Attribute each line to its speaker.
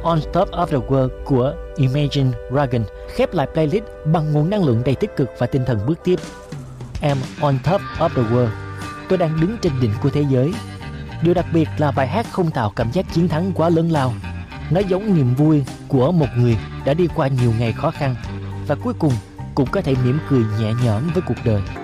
Speaker 1: On Top of the World của Imagine Dragons khép lại playlist bằng nguồn năng lượng đầy tích cực và tinh thần bước tiếp. I'm on top of the world. Tôi đang đứng trên đỉnh của thế giới. Điều đặc biệt là bài hát không tạo cảm giác chiến thắng quá lớn lao. Nó giống niềm vui của một người đã đi qua nhiều ngày khó khăn và cuối cùng cũng có thể mỉm cười nhẹ nhõm với cuộc đời.